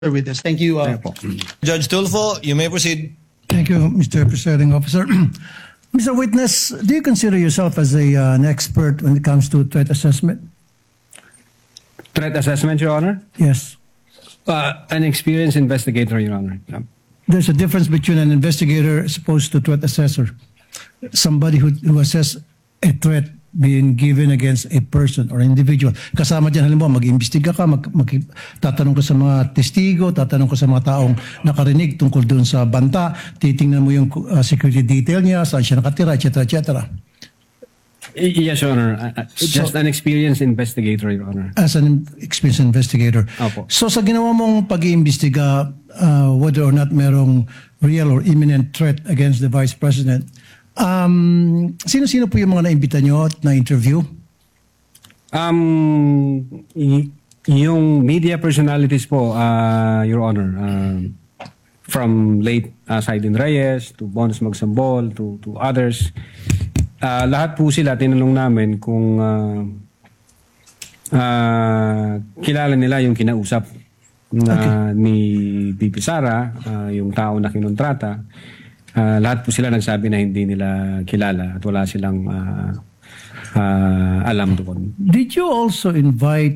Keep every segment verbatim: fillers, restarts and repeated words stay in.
with us. Thank you, uh, Judge Tulfo, you may proceed. Thank you, Mister Presiding Officer. Mister Witness, do you consider yourself as a, uh, an expert when it comes to threat assessment? Threat assessment, Your Honor? Yes. Uh, an experienced investigator, Your Honor. Yeah. There's a difference between an investigator as opposed to threat assessor. Somebody who, who assess a threat being given against a person or individual. Kasama dyan, halimbawa, mag-imbestiga ka, mag, mag, tatanong ka sa mga testigo, tatanong ka sa mga taong nakarinig tungkol doon sa banta, titingnan mo yung uh, security detail niya, saan siya nakatira, et cetera, et cetera. Yes, Your Honor. Uh, just So- an experienced investigator, Your Honor. As an experienced investigator. Opo. So sa ginawa mong pag-iimbestiga, uh, whether or not merong real or imminent threat against the Vice President, um, sino-sino po yung mga naimbita nyo at na-interview? Um, y- yung media personalities po, uh, Your Honor, um, from late uh, Saidin Reyes to Bones Magsambol to, to others, uh, lahat po sila tinanong namin kung uh, uh, kilala nila yung kinausap na Okay. ni B P Sara, uh, yung tao na kinontrata. Uh, lahat po sila nagsabi na hindi nila kilala at wala silang uh, uh, alam doon. Did you also invite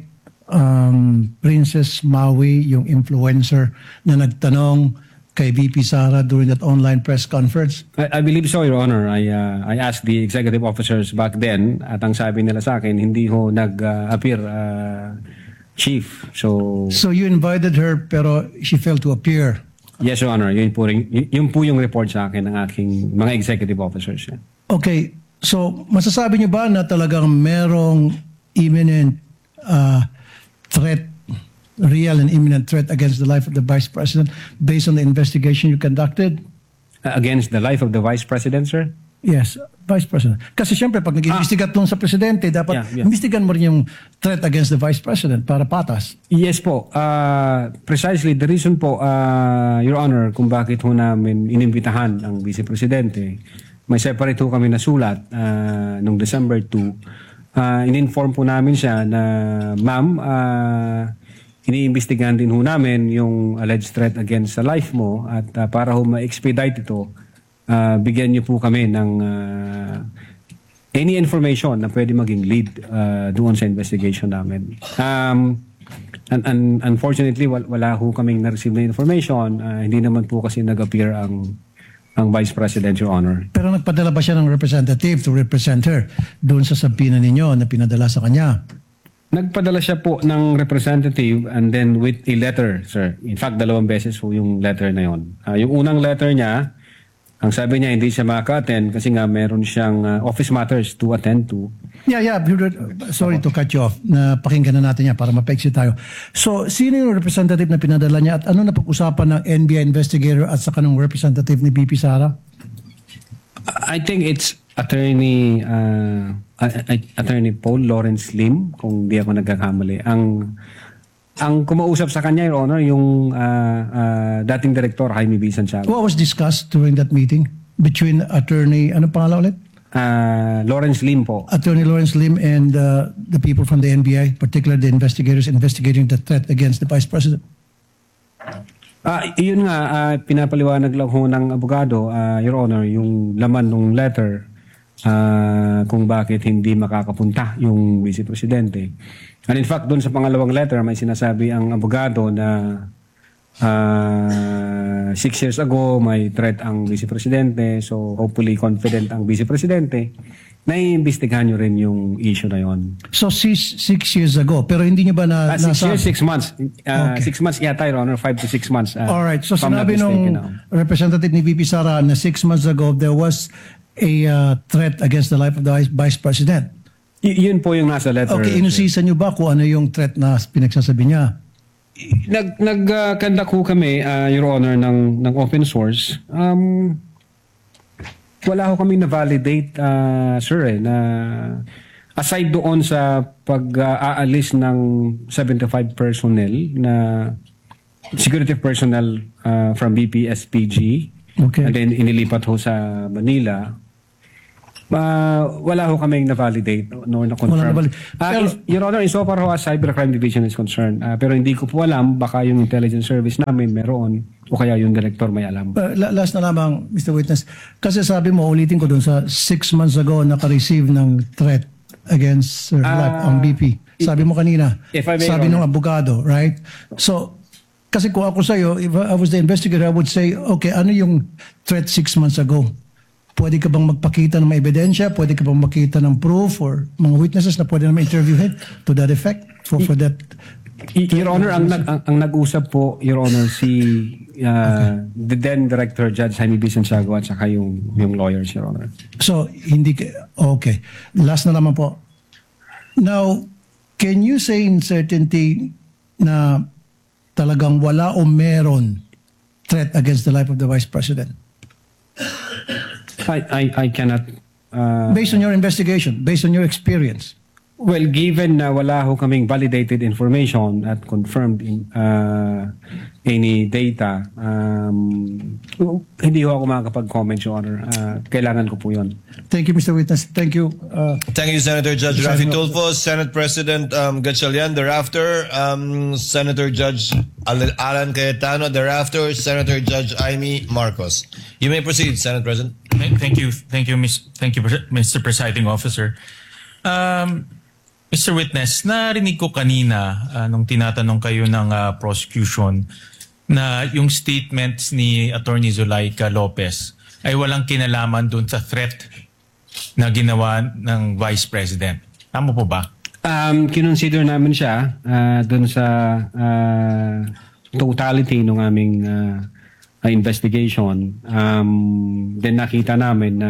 um, Princess Maui, yung influencer na nagtanong kay V P Sara during that online press conference? I, I believe so, Your Honor. I uh, I asked the executive officers back then at ang sabi nila sa akin, hindi ho nag-appear uh, chief. So, So you invited her pero she failed to appear. yes, Your Honor. Yun po, rin, y- yun po yung report sa akin ng aking mga executive officers. Yeah. Okay, so masasabi niyo ba na talagang merong imminent uh, threat, real and imminent threat against the life of the Vice President based on the investigation you conducted? Uh, Against the life of the Vice President, sir? Yes, Vice President. Kasi siyempre, pag nag-imbestigat tungkol sa Presidente, dapat Yeah, yeah. imbestigan mo rin yung threat against the Vice President para patas. Yes po. Uh, precisely the reason po, uh, Your Honor, kung bakit ho namin inimbitahan ang Vice Presidente, may separate ho kami na sulat uh, noong December second. Uh, in-inform po namin siya na, ma'am, uh, iniimbestigahan din ho namin yung alleged threat against sa life mo at uh, para ho ma-expedite ito, uh, bigyan niyo po kami ng uh, any information na pwede maging lead uh, doon sa investigation namin. Um, and, and unfortunately, wal, wala ho kaming na-receive na information. Uh, hindi naman po kasi nag-appear ang, ang Vice President, Your Honor. Pero nagpadala ba siya ng representative to represent her doon sa sabinan ninyo na pinadala sa kanya? Nagpadala siya po ng representative and then with a letter, sir. In fact, dalawang beses po yung letter na yon. Uh, yung unang letter niya, ang sabi niya hindi siya makaka-attend kasi nga meron siyang uh, office matters to attend to. Yeah, yeah. Sorry to cut you off. Na pakinggan na natin yan para mapaiksi tayo. So, sino yung representative na pinadala niya at ano na pag-usapan ng N B I investigator at saka ng representative ni B P Sara? I think it's attorney uh, uh, attorney Paul Lawrence Lim, kung di ako nagkakamali. Ang ang kumausap sa kanya, Your Honor, yung uh, uh, dating director Jaime B. Santiago. What was discussed during that meeting between attorney, ano pangalan ulit? Uh, Lawrence Lim po. Attorney Lawrence Lim and uh, the people from the N B I, particularly the investigators investigating the threat against the Vice President. Ah, yun nga, ah, pinapaliwanag lang ho ng abogado, ah, Your Honor, yung laman ng letter ah, kung bakit hindi makakapunta yung Vice Presidente. And in fact, doon sa pangalawang letter, may sinasabi ang abogado na ah, six years ago, may threat ang Vice Presidente, so hopefully confident ang Vice Presidente, naiimbestigahan nyo rin yung issue na yon. So, six, six years ago, pero hindi niyo ba na... Ah, six nasa- years, six months. Ah, Okay. Six months yata, Your Honor, five to six months. ah, Alright, so if I'm not sinabi nung mistaken, ah. representative ni V P Sara na six months ago, there was a uh, threat against the life of the Vice- Vice President. Y- yun po yung nasa letter. Okay, inusisa niyo ba kung ano yung threat na pinagsasabi niya? Nag nag-conduct ho kami, uh, Your Honor, ng ng open source. Um, wala ho kami na-validate, uh, sir, eh, na aside doon sa pag-aalis ng seventy-five personnel na security personnel uh, from B P S P G, Okay. and then inilipat ho sa Manila. Uh, wala ho kaming na-validate nor na-confirm. Wala na-validate. Ah, Pero- is- Your Honor, so far ho as Cybercrime Division is concerned, ah, pero hindi ko po alam, baka yung intelligence service namin meron o kaya yung director may alam. Uh, la- last na lamang, Mister Witness. Kasi sabi mo, ulitin ko dun sa six months ago naka-receive ng threat against Sir Ah, Life ang B P. Sabi mo kanina, if I may, sabi Your ng abogado, right? So, kasi kung ako sa'yo, if I was the investigator, I would say, okay, ano yung threat six months ago? Pwede ka bang magpakita ng mga ebidensya? Pwede ka bang makita ng proof or mga witnesses na pwede na ma-interviewin to that effect? For, for that Y- Your Honor, ang, nag- ang, ang nag-usap po, Your Honor, si uh, the then Director Judge Jaime B. Santiago at saka yung, yung lawyers, Your Honor. So, hindi ka, okay. Last na naman po. Now, can you say in certainty na talagang wala o meron threat against the life of the Vice President? I, I, I cannot... Uh, Based on your investigation, based on your experience. well, given na wala ho kaming validated information at confirmed in, uh, any data, um, hindi ho ako makakapag-comment, Your Honor. Uh, kailangan ko po yun. Thank you, Mister Witness. Thank you. Uh, Thank you, Senator Judge Rafi Tulfo, Senate President um, Gatchalian. Thereafter, um, Senator Judge Al- Alan Cayetano. Thereafter, Senator Judge Amy Marcos. You may proceed, Senate President. Thank you, thank you, Miss, thank you, Mister Presiding Officer. Um, Mister Witness, narinig ko kanina uh, nung tinatanong kayo ng uh, prosecution na yung statements ni Attorney Zulaika Lopez ay walang kinalaman dun sa threat na ginawa ng Vice President. Tama po ba? Um, kinonsider namin siya uh, dun sa uh, totality ng aming uh, uh, investigation. Um, then nakita namin na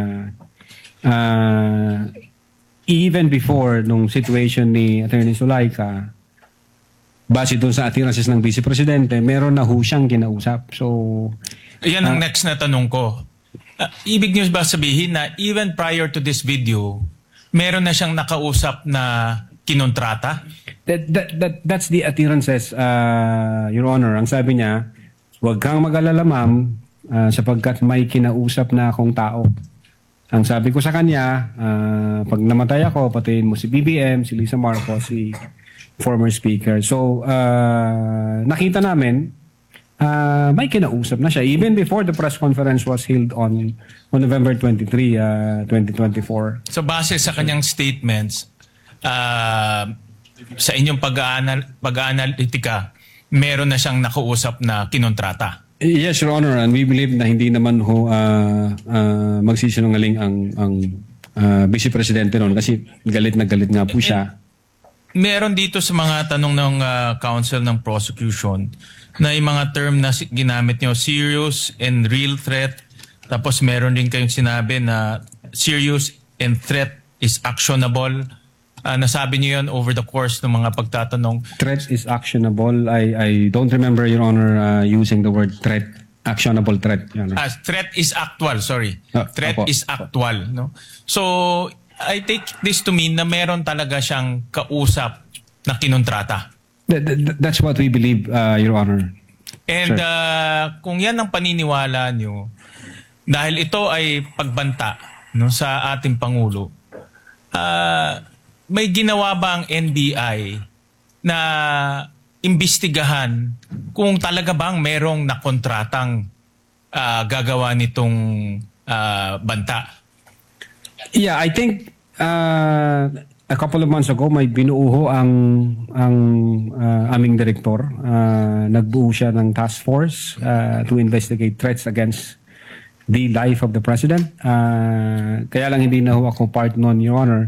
uh, even before nung situation ni Attorney Zulaika, base doon sa attirances ng Vice Presidente, meron na ho siyang kinausap. So, Yan ang next na tanong ko. Uh, ibig niyo ba sabihin na even prior to this video, meron na siyang nakausap na kinontrata? that, that, that, that's the attirances, uh, Your Honor. Ang sabi niya, huwag kang mag-alala, ma'am, uh, sapagkat may kinausap na akong tao. Ang sabi ko sa kanya, uh, pag namatay ako, patayin mo si B B M, si Lisa Marcos, si former speaker. So, uh, nakita namin, uh, may kinausap na siya. Even before the press conference was held on, on November twenty-third, uh, twenty twenty-four. So base sa kanyang statements, uh, sa inyong pag-aanal- pag-aanalytika, meron na siyang nakausap na kinontrata. Yes, Your Honor, and we believe na hindi naman ho uh, uh, magsisinungaling ang, ang uh, Vice Presidente noon kasi galit na galit nga po siya. Meron dito sa mga tanong ng uh, counsel ng prosecution na yung mga term na si- ginamit nyo, serious and real threat. Tapos meron din kayong sinabi na serious and threat is actionable. Uh, nasabi niyo yun over the course ng mga pagtatanong. Threat is actionable. I I don't remember, Your Honor, uh, using the word threat. Actionable threat, Your Honor. Ah, threat is actual, sorry. Ah, Threat opo. is actual. No? So, I take this to mean na meron talaga siyang kausap na kinontrata. That, that, that's what we believe, uh, Your Honor. And Sure. uh, kung yan ang paniniwala nyo, dahil ito ay pagbanta no, sa ating Pangulo, uh, may ginawa ba ang N B I na imbestigahan kung talaga bang merong nakontratang uh, gagawa nitong uh, banta? Yeah, I think uh, a couple of months ago may binuo ang ang uh, aming direktor. Uh, nagbuo siya ng task force uh, to investigate threats against the life of the president. Uh, kaya lang hindi na ho ako part noon, Your Honor.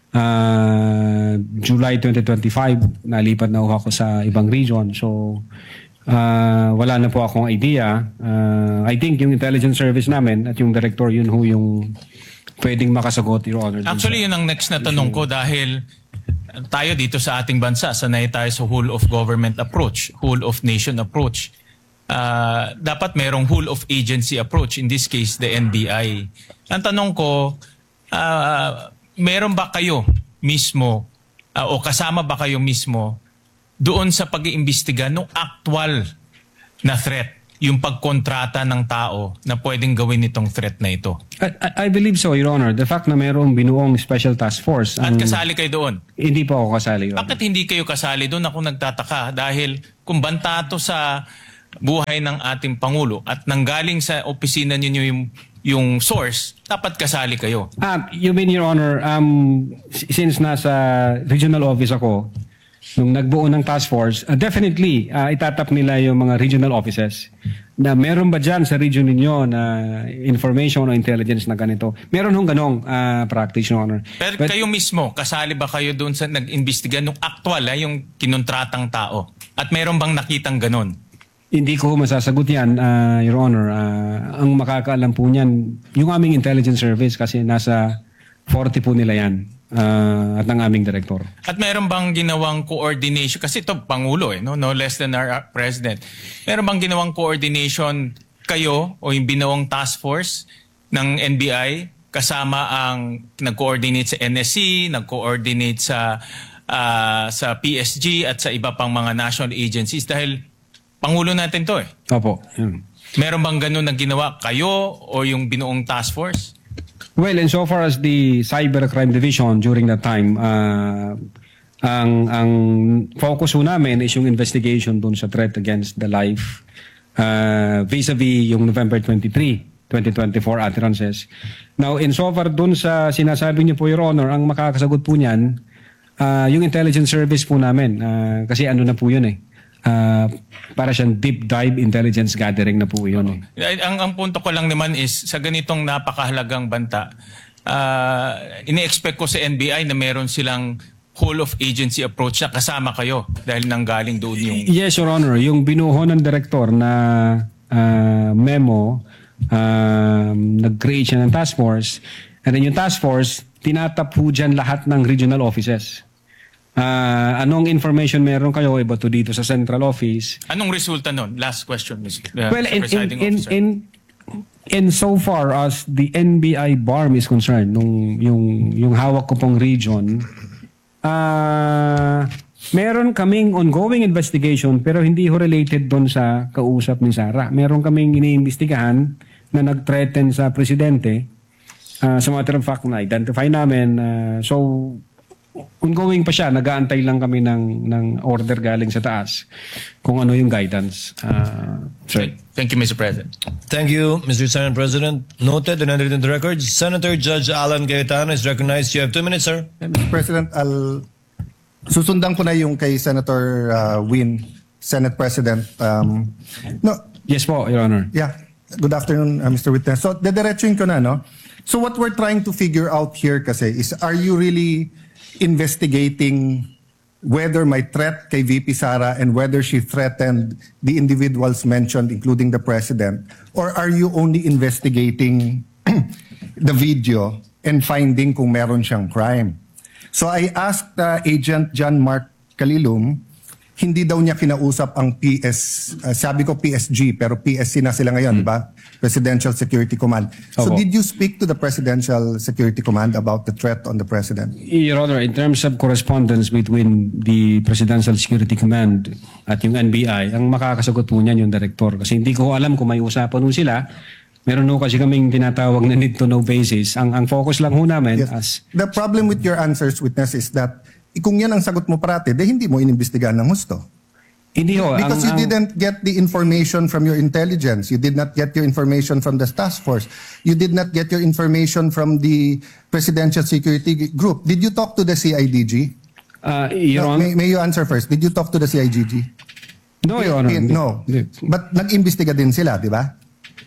Uh, July twenty twenty-five, nalipat na ho ako sa ibang region. So, uh, wala na po akong idea. Uh, I think yung intelligence service namin at yung director, yun ho yung pwedeng makasagot, Your Honor. Actually, yun ang next na tanong ko dahil tayo dito sa ating bansa, sanay tayo sa whole of government approach, whole of nation approach. Uh, dapat merong whole of agency approach, in this case, the N B I. Ang tanong ko, uh, meron ba kayo mismo uh, o kasama ba kayo mismo doon sa pag-iimbestiga ng actual na threat yung pagkontrata ng tao na pwedeng gawin itong threat na ito. I, I, I believe so, Your Honor. The fact na mayroong binuong special task force. At ang- kasali kayo doon. Hindi po ako kasali, Your Honor. Bakit hindi kayo kasali doon? Ako nagtataka dahil kung banta to sa buhay ng ating Pangulo at nanggaling sa opisina ninyo yung, yung source, dapat kasali kayo. Ah, you mean, Your Honor, um, s- since nasa regional office ako, nung nagbuo ng task force, uh, definitely, uh, itatap nila yung mga regional offices na meron ba dyan sa region ninyo na information o intelligence na ganito. Meron hong ganong uh, practice, Your Honor. Pero But- kayo mismo, kasali ba kayo doon sa nag-imbestiga nung actual, ah, yung kinuntratang tao? At meron bang nakitang ganon? Hindi ko masasagot yan, uh, Your Honor. Uh, ang makakaalam po niyan, yung aming intelligence service kasi nasa forty po nila yan uh, at ang aming director. At meron bang ginawang coordination? Kasi ito, Pangulo eh, no? No less than our uh, President. Meron bang ginawang coordination kayo o yung binawang task force ng N B I kasama ang nag-coordinate sa N S C, nag-coordinate sa, uh, sa P S G at sa iba pang mga national agencies dahil Pangulo natin to eh. Opo. Yun. Meron bang ganun na ginawa kayo o yung binuong task force? Well, insofar as the Cybercrime Division during that time, uh, ang ang focus ho namin is yung investigation dun sa threat against the life uh, vis-a-vis yung November twenty-third, twenty twenty-four utterances. Now, insofar dun sa sinasabi niyo po, Your Honor, ang makakasagot po niyan, uh, yung intelligence service po namin. Uh, kasi ano na po yun eh. Uh, para siyang deep dive intelligence gathering na po yun eh. Ay, Ang, ang punto ko lang naman is, sa ganitong napakahalagang banta, uh, ini-expect ko sa N B I na meron silang whole of agency approach na kasama kayo dahil nanggaling doon yung... Yes, Your Honor. Yung binuho ng direktor na uh, memo, um, nag-create siya ng task force. And then yung task force, tinatap po dyan lahat ng regional offices. Uh, anong information meron kayo iba to dito sa central office? Anong resulta nun? Last question, Mister Uh, Well, in, in, Presiding in, Officer. in, in so far as the N B I B A R M is concerned, nung, yung, yung hawak ko pong region, uh, meron kaming ongoing investigation pero hindi ho related doon sa kausap ni Sara. Meron kaming iniimbestigahan na nag-threaten sa presidente. Uh, sa matter of fact, na-identify namin. Uh, so, ongoing pa siya, nag-aantay lang kami ng ng order galing sa taas kung ano yung guidance. Uh, Sorry. Thank you, Mister President. Thank you, Mister Senate President. Noted and entered into the records. Senator Judge Alan Cayetano is recognized. You have two minutes, sir. Mister President, I'll susundan ko na yung kay Senator uh, Win, Senate President. Um, no, yes po, Your Honor. yeah. Good afternoon, uh, Mister Witness. So, dediretsuin ko na, no? So, what we're trying to figure out here kasi is, are you really investigating whether may threat kay V P Sara and whether she threatened the individuals mentioned, including the President? Or are you only investigating the video and finding kung meron siyang crime? So I asked uh, Agent John Mark Calilum, hindi daw niya kinausap ang P S, uh, sabi ko P S G, pero P S C na sila ngayon, di ba? Presidential Security Command. So Opo. did you speak to the Presidential Security Command about the threat on the President? Your Honor, in terms of correspondence between the Presidential Security Command at yung N B I, ang makakasagot po niyan yung director. Kasi hindi ko alam kung may usapan po sila. Meron ho kasi kaming tinatawag na need to know basis. Ang, ang focus lang ho namin Yes. as... The problem with your answers, witness, is that kung yan ang sagot mo parati, de hindi mo inimbestigahan ng husto. Hindi ho. Because ang, you ang- didn't get the information from your intelligence. You did not get your information from the task force. You did not get your information from the Presidential Security Group. Did you talk to the C I D G? uh, Your No, Honor... may, may you answer first. Did you talk to the C I D G? No, Your Honor. Eh, No. Hindi. But nag-imbestiga din sila, di ba?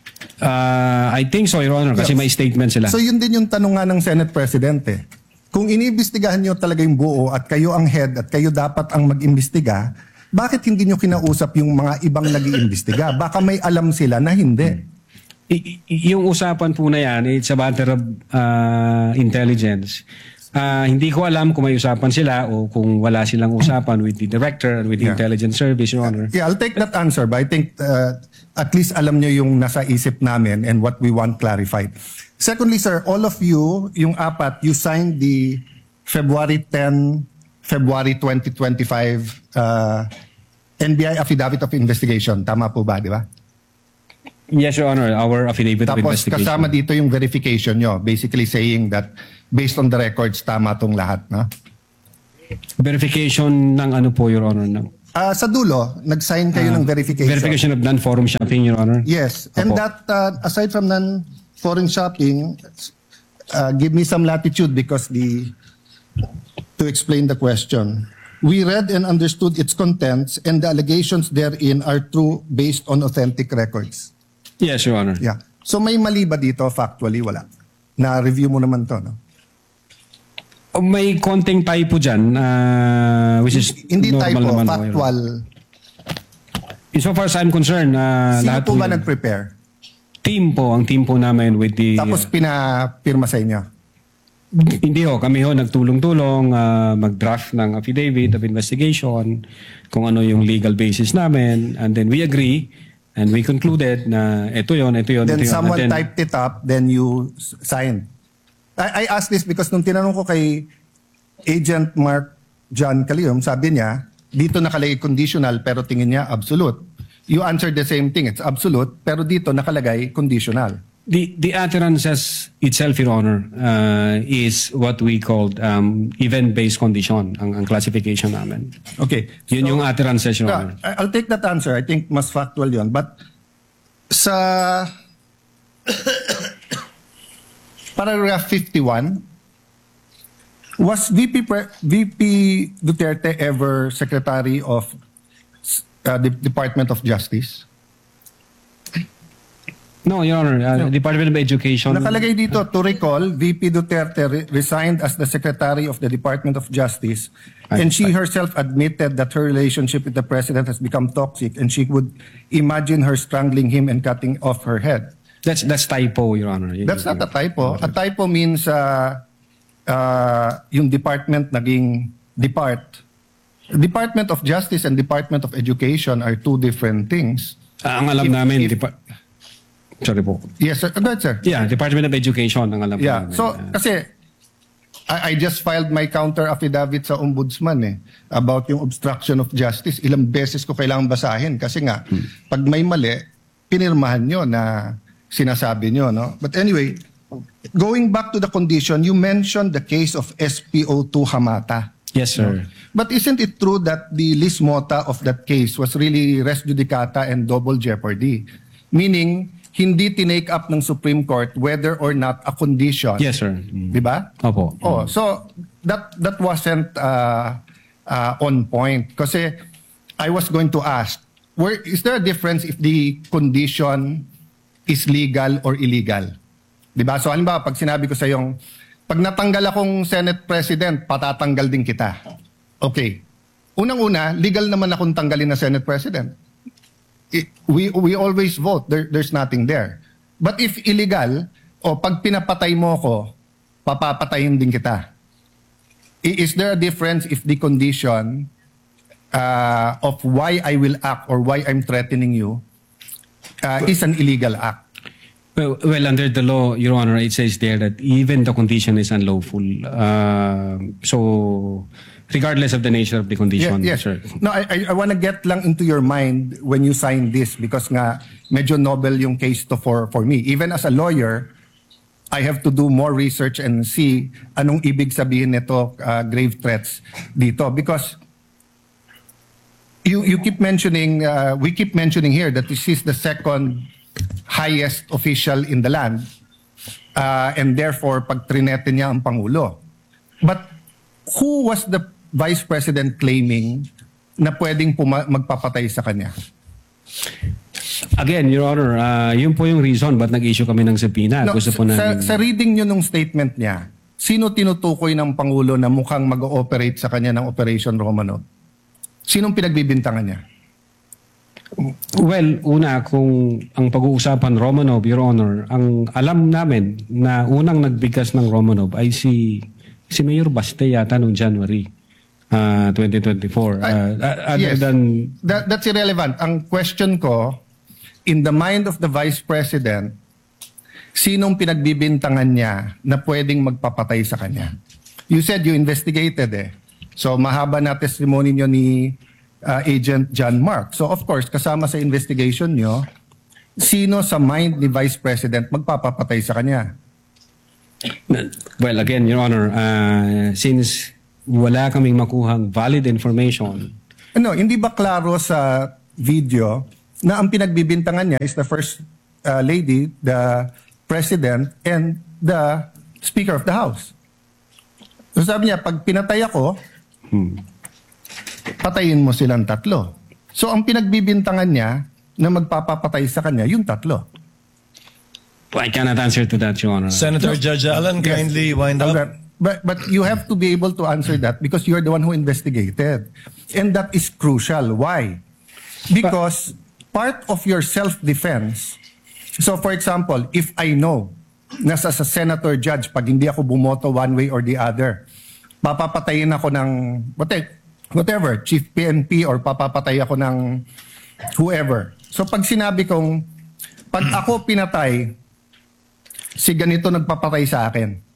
Uh, I think so, Your Honor, kasi Yes. may statement sila. So yun din yung tanong nga ng Senate President eh. Kung iniimbestigahan nyo talaga yung buo at kayo ang head at kayo dapat ang mag-imbestiga, bakit hindi nyo kinausap yung mga ibang nag-iimbestiga? Baka may alam sila na hindi. I- i- yung usapan po na yan, it's a matter of uh, intelligence. Uh, hindi ko alam kung may usapan sila o kung wala silang usapan with the director and with the Yeah. intelligence service, Your Honor. Yeah, I'll take that answer, but I think uh, at least alam nyo yung nasa isip namin and what we want clarified. Secondly, sir, all of you, yung apat, you signed the February tenth, February twenty twenty-five uh, N B I Affidavit of Investigation. Tama po ba, di ba? Yes, Your Honor. Our affidavit of Tapos investigation. kasama dito yung verification nyo, basically saying that based on the records, tama tong lahat, no? Verification ng ano po, Your Honor? Ng, Ah, sa dulo, nag-sign kayo ng verification. verification of non-forum shopping, Your Honor? Yes. And Opo. that, uh, aside from non-foreign shopping, uh, give me some latitude because the, to explain the question. We read and understood its contents and the allegations therein are true based on authentic records. Yes, Your Honor. Yeah. So may mali ba dito? Factually, wala. Na-review mo naman to, no? Oh, may konting typo dyan, uh, which is Hindi normal typo, naman, Your Honor. factual. So far as I'm concerned, uh, Sino lahat po ba yun- nag-prepare? team po, ang team po namin with the... Tapos pinapirma sa inyo? Hindi ho, kami ho nagtulong-tulong uh, mag-draft ng affidavit of investigation, kung ano yung legal basis namin, and then we agree, and we concluded na ito yon, ito yon, Then ito yon. someone and then, typed it up, then you s- signed. I, I asked this because nung tinanong ko kay Agent Mark John Calium, sabi niya, dito nakalagay conditional pero tingin niya absolute. You answered the same thing, it's absolute, pero dito nakalagay conditional. The, the utterances itself, Your Honor, uh, is what we called um, event-based condition, ang, ang classification namin. Okay. Yun yung utterances, Your Yeah, Honor. I- I'll take that answer. I think mas factual yun. But sa paragraph fifty-one, was V P Pre- V P Duterte ever Secretary of uh, the Department of Justice? No, Your Honor, uh, Department of Education... Nakalagay dito, to recall, V P Duterte re- resigned as the Secretary of the Department of Justice and she herself admitted that her relationship with the President has become toxic and she would imagine her strangling him and cutting off her head. That's that's typo, Your Honor. Yun That's yung- not a typo. A typo means uh, uh, yung department naging depart. Department of Justice and Department of Education are two different things. Ah, ang alam If- namin... if- Depa- Sorry po. Yes, sir. Go ahead, sir. Yeah, Department of Education ang alam Yeah. namin. So, Uh, kasi, I, I just filed my counter affidavit sa ombudsman eh, about yung obstruction of justice. Ilang beses ko kailangan basahin kasi nga, pag may mali, pinirmahan nyo na sinasabi nyo, no? But anyway, going back to the condition, you mentioned the case of S P O two Hamata. yes, sir. But isn't it true that the lis mota of that case was really res judicata and double jeopardy? Meaning, hindi tinake up ng Supreme Court whether or not a condition. Yes, sir. Mm. Di ba? Opo. Oh, so that that wasn't uh, uh, on point. Kasi I was going to ask, where is there a difference if the condition is legal or illegal? Di ba? So halimbawa, pag sinabi ko sa yung, pag natanggal akong Senate President, patatanggal din kita. Okay. Unang-una, legal naman akong tanggalin na Senate President. It- we we always vote. There, there's nothing there. But if illegal, o pag pinapatay mo ko, papapatayin din kita. I- Is there a difference if the condition uh, of why I will act or why I'm threatening you uh, is an illegal act? Well, well, under the law, Your Honor, it says there that even the condition is unlawful. Uh, so, regardless of the nature of the condition, yes. sir. No, I, I, I want to get lang into your mind when you sign this because nga medyo novel yung case to for, for me. Even as a lawyer, I have to do more research and see anong ibig sabihin nito uh, grave threats dito because you you keep mentioning uh, we keep mentioning here that this is the second highest official in the land uh, and therefore pag trinete niya ang pangulo. But who was the vice president claiming na pwedeng puma- magpapatay sa kanya? Again, Your Honor, uh, yun po yung reason ba't nag-issue kami ng subpoena. No, Gusto po sa, namin... sa reading nyo nung statement niya, sino tinutukoy ng Pangulo na mukhang mag-ooperate sa kanya ng Operation Romanov? Sinong pinagbibintangan niya? Well, una, kung ang pag-uusapan Romanov, Your Honor, ang alam namin na unang nagbigkas ng Romanov ay si si Mayor Baste yata noong January uh, twenty twenty-four. Ay, Uh, other yes. than... That, that's irrelevant. Ang question ko, in the mind of the Vice President, sinong pinagbibintangan niya na pwedeng magpapatay sa kanya? You said you investigated eh. So mahaba na testimony niyo ni uh, Agent John Mark. So of course, kasama sa investigation niyo, sino sa mind ni Vice President magpapapatay sa kanya? Well, again, Your Honor, uh, since wala kaming makuhang valid information, Ano, hindi ba klaro sa video na ang pinagbibintangan niya is the first uh, lady, the president, and the Speaker of the House? So sabi niya, pag pinatay ako, hmm, patayin mo silang tatlo. So ang pinagbibintangan niya na magpapapatay sa kanya, yung tatlo. I cannot answer to that, Your Honor. Senator Judge Alan, kindly wind up. Okay. But, but you have to be able to answer that because you're the one who investigated. And that is crucial. Why? Because part of your self-defense, so for example, if I know na sa, sa senator judge, pag hindi ako bumoto one way or the other, papapatayin ako ng whatever, chief P N P or papapatay ako ng whoever. So pag sinabi kong, pag ako pinatay, si ganito nagpapatay sa akin.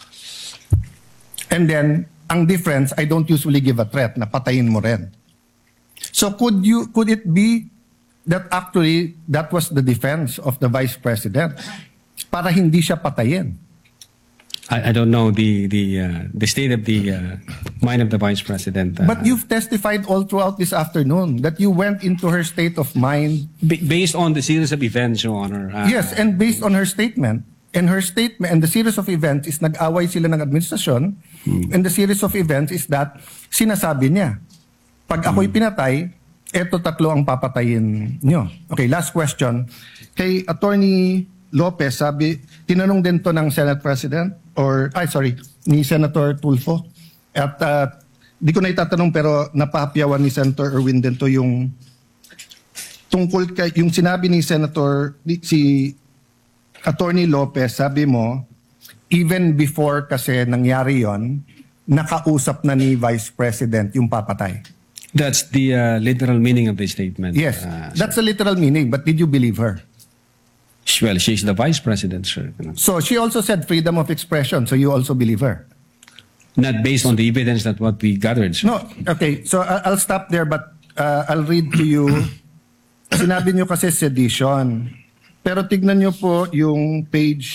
And then, ang difference, I don't usually give a threat na patayin mo rin. So could you could it be that actually that was the defense of the Vice President para hindi siya patayin? I, I don't know the the uh, the state of the uh, mind of the Vice President. Uh, But you've testified all throughout this afternoon that you went into her state of mind. ba- based on the series of events, Your Honor. Uh, Yes, and based on her statement. And her statement, and the series of events is nag-away sila ng administrasyon. And the series of events is that sinasabi niya, pag ako'y pinatay, eto tatlo ang papatayin nyo. Okay, last question. Kay Attorney Lopez, sabi, tinanong din to ng Senate President, or, ay sorry, ni Senator Tulfo. At uh, di ko na itatanong pero napahapyawan ni Senator Erwin din to yung tungkol kay, yung sinabi ni Senator, ni- si Attorney Lopez, sabi mo, even before kasi nangyari yon, nakausap na ni Vice President yung papatay. That's the uh, literal meaning of the statement. Yes, Uh, that's the literal meaning, but did you believe her? sh- well, she's the Vice President, sir. So she also said freedom of expression, so you also believe her? Not based on the evidence that what we gathered, sir. No, okay, so I- I'll stop there, but uh, I'll read to you. Sinabi niyo kasi sedition. Pero tignan niyo po yung page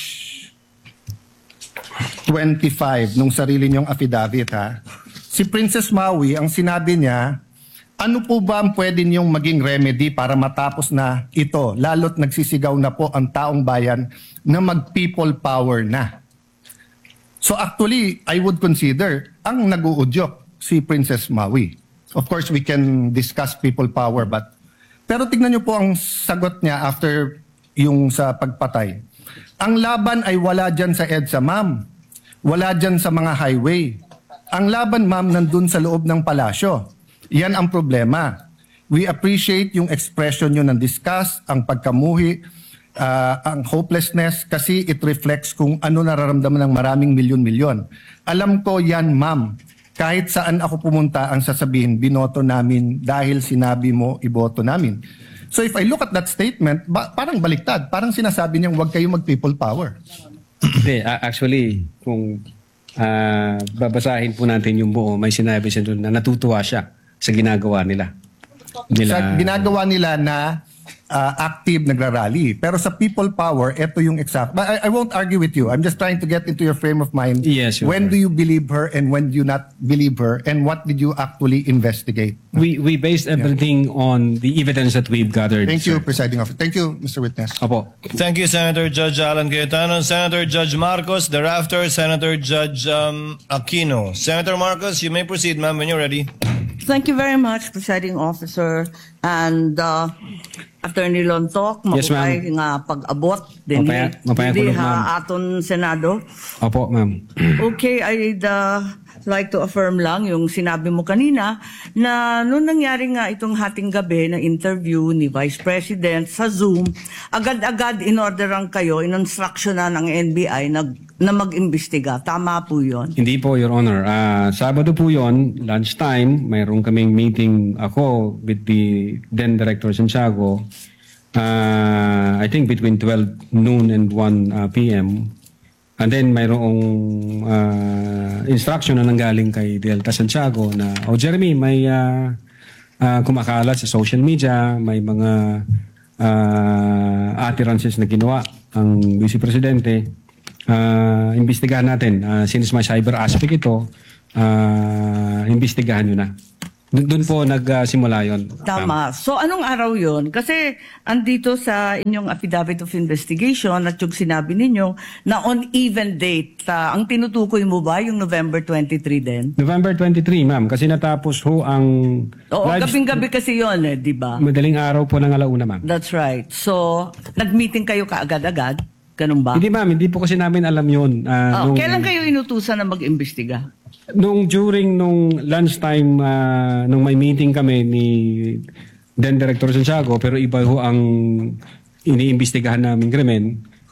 twenty-five nung sarili niyong affidavit, ha. Si Princess Maui, ang sinabi niya, ano po ba ang pwede niyong maging remedy para matapos na ito, lalo't nagsisigaw na po ang taong bayan na mag-people power na. So actually, I would consider ang nag-uudyok si Princess Maui. Of course, we can discuss people power, but pero tignan niyo po ang sagot niya after yung sa pagpatay. Ang laban ay wala dyan sa EDSA, ma'am. Wala dyan sa mga highway. Ang laban, ma'am, nandun sa loob ng palasyo. Yan ang problema. We appreciate yung expression nyo ng disgust, ang pagkamuhi, uh, ang hopelessness, kasi it reflects kung ano nararamdaman ng maraming milyon-milyon. Alam ko yan, ma'am. Kahit saan ako pumunta, ang sasabihin, binoto namin dahil sinabi mo, iboto namin. So if I look at that statement, ba- parang baliktad. Parang sinasabi niyang huwag kayo mag-people power. Hindi, a- actually, kung uh, babasahin po natin yung buo, may sinabi siya doon na natutuwa siya sa ginagawa nila. nila Sa ginagawa nila na uh, active nagrarally. Pero sa people power, ito yung exact. But I, I won't argue with you. I'm just trying to get into your frame of mind. Yes, Your When Honor. do you believe her and when do you not believe her? And what did you actually investigate? We we based everything on the evidence that we've gathered. Thank you, sir. Presiding Officer. Thank you, Mister Witness. Opo. Thank you, Senator Judge Alan Cayetano. Senator Judge Marcos, thereafter, Senator Judge um, Aquino. Senator Marcos, you may proceed, ma'am, when you're ready. Thank you very much, Presiding Officer. And uh, Attorney Lontok, Yes, maupay ma'am. nga pag-abot din Mapaya- mapaya ko din lang, ma'am. ha aton Senado. Opo, ma'am. Okay, I'd uh, like to affirm lang yung sinabi mo kanina na noong nangyari nga itong hating gabi na interview ni Vice President sa Zoom, agad-agad inorderan kayo, in-instruction na ng N B I na, na mag-imbestiga. Tama po yun. Hindi po, Your Honor. Ah, Sabado po yon, lunchtime, mayroon kaming meeting ako with the then Director Santiago. Ah, I think between twelve noon and one uh, p m And then mayroong ah, instruction na nanggaling kay Delta Santiago na, oh Jeremy, may ah, ah, kumakalat sa social media, may mga ah, utterances na ginawa ang Vice Presidente, uh, imbestigahan natin. Uh, since may cyber aspect ito, uh, imbestigahan nyo na. Doon doon po nagsimula yun. Tama. So, anong araw yon? Kasi, andito sa inyong affidavit of investigation at yung sinabi ninyo na on even date, ah, ang tinutukoy mo ba yung November twenty-three din? November twenty-three, ma'am, kasi natapos ho ang Oo, live- gabing-gabi kasi yon eh, di ba? madaling araw po ng alauna, ma'am. That's right. So, nag-meeting kayo kaagad-agad? Ganun ba? Hindi, ma'am, hindi po kasi namin alam yun. Ah, Oh, nung- kailan kayo inutusan na mag-imbestiga? Nung during nung lunchtime, ah, nung may meeting kami ni then Director Santiago, pero iba ho ang iniimbestigahan namin krimen.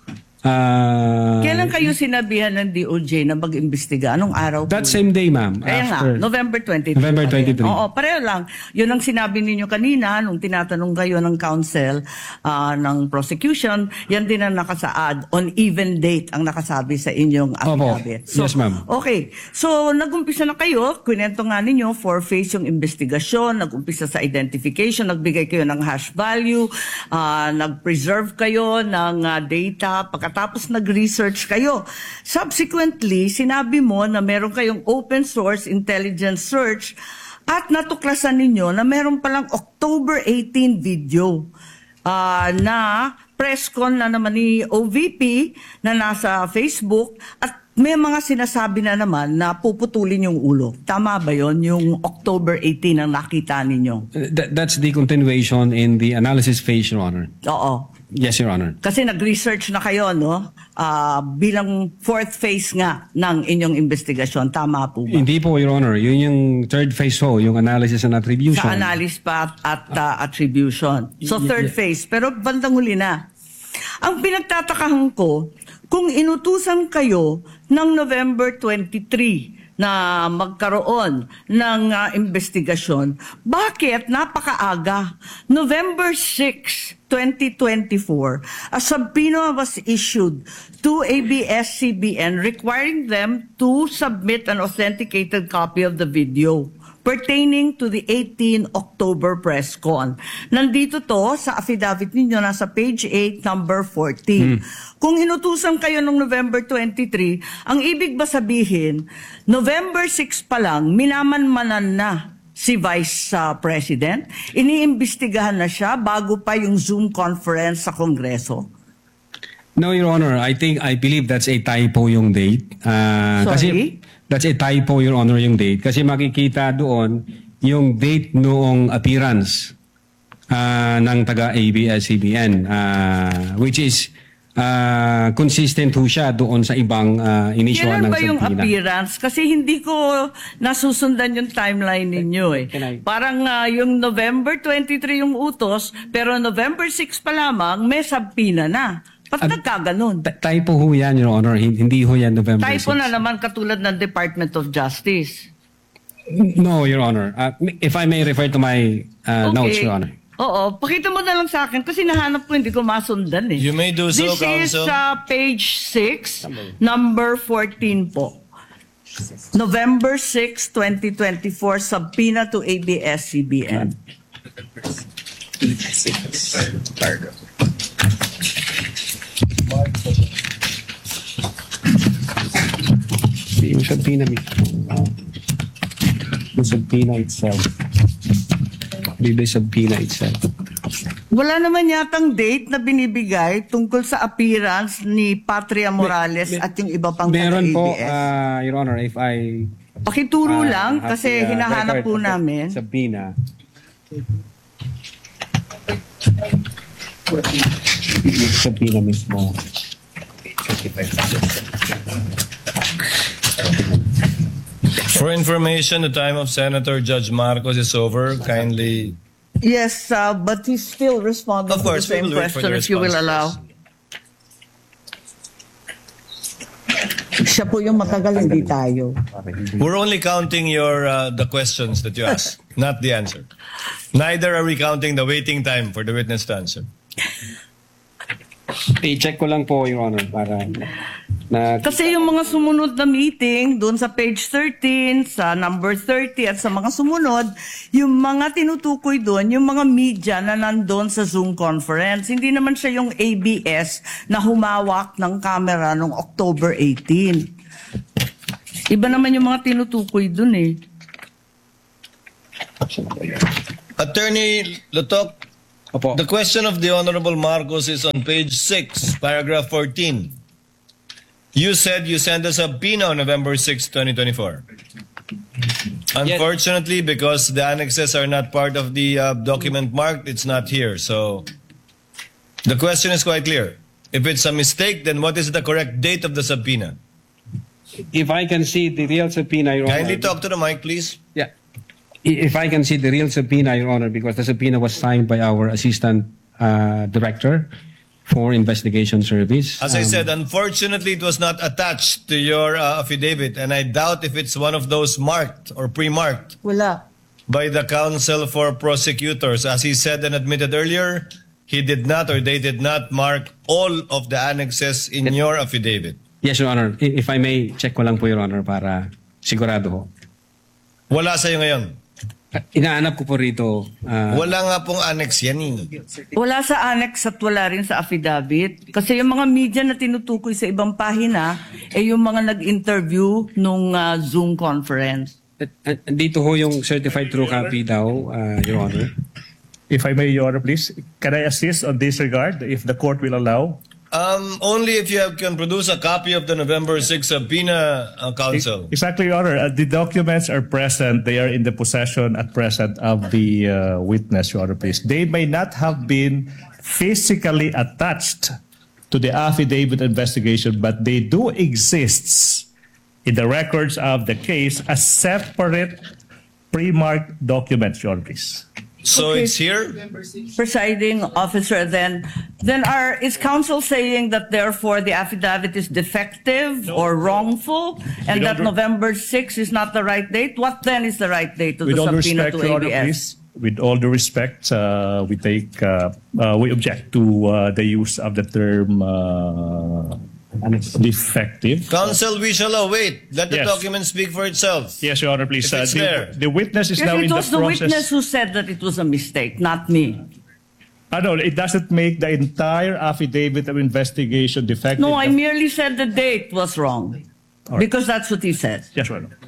Ah, Kailan kayo sinabihan ng D O J na mag-imbestiga? Anong araw po? that same day, ma'am. Kaya nga, after. November twenty-three. November pa rin. twenty-three. Oo, pareho lang. Yun ang sinabi ninyo kanina nung tinatanong kayo ng counsel ah, ng prosecution. Yan din ang nakasaad. On even date ang nakasabi sa inyong Opo. affidavit. Yes, ma'am. Okay. So, nag-umpisa na kayo. Kwento nga ninyo, four-phase yung investigasyon. Nag-umpisa sa identification. Nagbigay kayo ng hash value. ah, nag-preserve kayo ng ah, data. Pagkatapos nag-research kayo. Subsequently, sinabi mo na meron kayong open source intelligence search at natuklasan ninyo na meron palang October eighteenth video ah, na press con na naman ni O V P na nasa Facebook at may mga sinasabi na naman na puputulin yung ulo. Tama ba yon? Yung October eighteenth ang nakita ninyo? That- that's the continuation in the analysis phase, Your Honor. Oo. Yes, Your Honor. Kasi nag-research na kayo, no? Ah, bilang fourth phase nga ng inyong investigasyon. Tama po ba? Hindi po, Your Honor. Yun yung third phase ho, yung analysis and attribution. Sa analysis pa at ah, attribution. So Y- third y- phase. Pero bandang huli na. Ang pinagtatakahan ko, kung inutusan kayo ng November twenty-three na magkaroon ng ah, investigasyon, bakit napakaaga? November sixth, twenty twenty-four, a subpoena was issued to A B S C B N requiring them to submit an authenticated copy of the video pertaining to the eighteenth October press con. Nandito to sa affidavit ninyo, nasa page eight, number fourteen. Kung inutusan kayo noong November twenty-three, ang ibig ba sabihin, November sixth pa lang, minamanmanan na si Vice uh, President? Iniimbestigahan na siya bago pa yung Zoom conference sa Kongreso? No, Your Honor. I think, I believe that's a typo yung date. Ah, Sorry? Kasi, that's a typo, Your Honor, yung date. Kasi makikita doon yung date noong appearance ah, ng taga-A B S C B N, ah, which is ah, consistent ho siya doon sa ibang uh, inisyuhan Kailan ng ba yung subpoena. appearance? Kasi hindi ko nasusundan yung timeline ninyo eh. Can I- Parang ah, yung November twenty-three yung utos, pero November sixth pa lamang may subpoena na. Ba't Ad- nagkaganon? T- typo ho yan, Your Honor. Hin- Hindi ho yan November Typo na sixth. naman katulad ng Department of Justice. No, Your Honor. Uh, if I may refer to my uh, notes, Your Honor. Oo, pakita mo na lang sa akin kasi nahanap ko hindi ko masundan eh. You may do so, This is Counsel. uh, page six, number fourteen po. November sixth, twenty twenty-four, subpoena to A B S C B N. Yung subpoena mismo. The subpoena itself. The subpoena itself. Wala naman yatang date na binibigay tungkol sa appearance ni Patria Morales Me- me- at yung iba pang Meron po, taga-A B S. uh, Your Honor, if I... Pakituro uh, lang have kasi the, uh, hinahanap record po of the namin. Subpoena. Yung subpoena mismo. For information, the time of Senator Judge Marcos is over. Kindly. Yes, uh, but he's still responding Of course, to the we same will wait for question the if you will response. allow. Siya po yung matagal, hindi tayo. We're only counting your uh, the questions that you ask, not the answer. Neither are we counting the waiting time for the witness to answer. I-check ko lang po, Your Honor, para... Na, Kasi yung mga sumunod na meeting, doon sa page thirteen, sa number thirty, at sa mga sumunod, yung mga tinutukoy doon, yung mga media na nandun sa Zoom conference. Hindi naman siya yung A B S na humawak ng camera noong October eighteen. Iba naman yung mga tinutukoy doon eh. Attorney Lutok, Opo. the question of the Honorable Marcos is on page six, paragraph fourteen. You said you sent us a subpoena on November sixth, twenty twenty-four. Unfortunately, because the annexes are not part of the uh, document marked, it's not here. So the question is quite clear. If it's a mistake, then what is the correct date of the subpoena? If I can see the real subpoena, Your Honor. Kindly talk to the mic, please. Yeah. I- If I can see the real subpoena, Your Honor, because the subpoena was signed by our Assistant uh, Director for Investigation Service. As I Um, said, unfortunately, it was not attached to your uh, affidavit, and I doubt if it's one of those marked or pre-marked Wala. by the counsel for prosecutors. As he said and admitted earlier, he did not or they did not mark all of the annexes in your affidavit. Yes, Your Honor. I- If I may, check ko lang po, Your Honor, para sigurado ho. Wala sa'yo ngayon. Uh, Inaanap ko po rito. uh, Wala nga pong annex yan eh. Wala sa annex at wala rin sa affidavit. Kasi yung mga media na tinutukoy sa ibang pahina, eh yung mga nag-interview nung ah, Zoom conference. at- at- Dito ho yung certified true copy daw, uh, Your Honor. If I may, Your Honor, please, can I assist on this regard, if the court will allow? Um, only if you have, can produce a copy of the November sixth subpoena, uh, counsel. Exactly, Your Honor. Uh, the documents are present. They are in the possession at present of the uh, witness, Your Honor, please. They may not have been physically attached to the affidavit investigation, but they do exist in the records of the case as separate pre-marked documents, Your Honor, please. So Okay. it's here? Presiding officer, then then are is counsel saying that therefore the affidavit is defective or wrongful, and With that all the- November sixth is not the right date? What then is the right date to With the all due subpoena respect, to Your A Honor, B S? please, with all due respect, uh, we take, uh, uh, we object to uh, the use of the term uh, defective. Counsel, we shall await. Let the Yes. document speak for itself. Yes, Your Honor, please. If it's the, there. the witness is Yes, now it in the was the witness process. who said that it was a mistake, not me. Ah, no, it doesn't make the entire affidavit of investigation defective. No, I merely said the date was wrong. All right. Because that's what he said. Yes, Your Honor.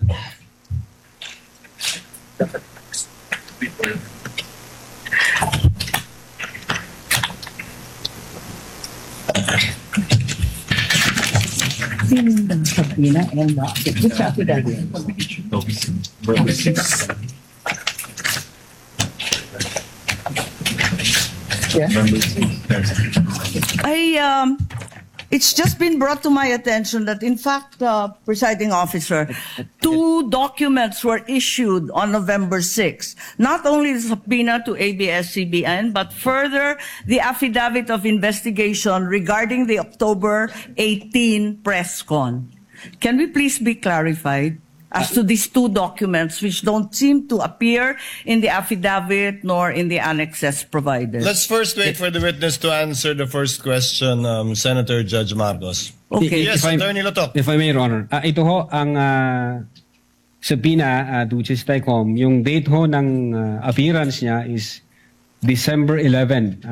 I, um, it's just been brought to my attention that, in fact, uh, presiding officer, two documents were issued on November sixth. Not only the subpoena to A B S C B N, but further the affidavit of investigation regarding the October eighteenth press con. Can we please be clarified as to these two documents which don't seem to appear in the affidavit nor in the annexes provided? Let's first wait for the witness to answer the first question, um, Senator Judge Marcos. Okay. Yes, If I- Attorney Lotok. If I may, Your Honor. Ah, ito ho, ang uh, subpoena, uh, Duces Tecom, yung date ho ng ah, appearance niya is December eleventh.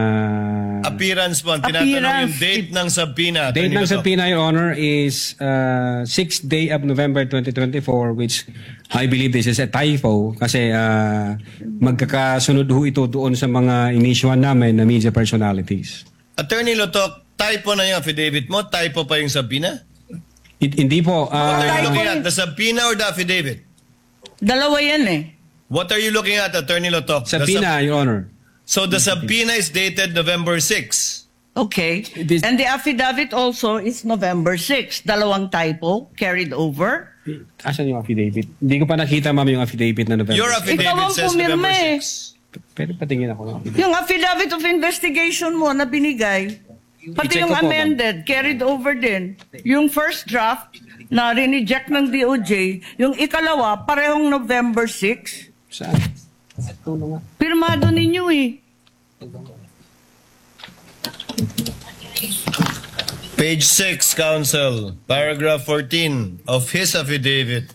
Uh, Appearance po. Ang tinatanong yung Appearance. date ng subpoena. date Attorney ng Lotok. subpoena, Your Honor, is uh, sixth day of November twenty twenty-four, which I believe this is a typo kasi uh, magkakasunod ho ito doon sa mga inisyuhan namin na media personalities. Attorney Lotok, typo na yung affidavit mo? Typo pa yung subpoena? It, hindi po. What are Uh, you typo looking yun. at? The subpoena or the affidavit? Dalawa yan eh. What are you looking at, Attorney Lotok? The subpoena, sub- Your Honor. so the subpoena is dated November sixth. Okay. This- And the affidavit also is November sixth. Dalawang typo carried over. Asan yung affidavit? Hindi ko pa nakita, ma'am, yung affidavit na November. Your Ikaw affidavit ang says pumirma November eh. sixth. Pero patingin ako ng affidavit. Yung affidavit of investigation mo na binigay, pati I-check yung ko po, amended, carried over din. Yung first draft na rineject ng D O J, yung ikalawa, parehong November sixth. Saan? Ito na nga. Pirmado ninyo eh. Page six, Counsel, paragraph fourteen of his affidavit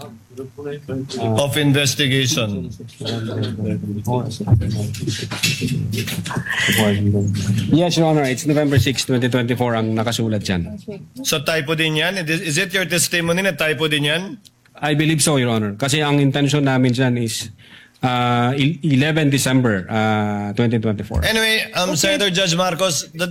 of investigation. Yes, Your Honor. It's November sixth, twenty twenty-four ang nakasulat dyan. So typo din yan? Is it your testimony na typo din yan? I believe so, Your Honor. Kasi ang intention namin dyan is uh, eleven December uh, twenty twenty-four. Anyway, um, Senator Judge Marcos, the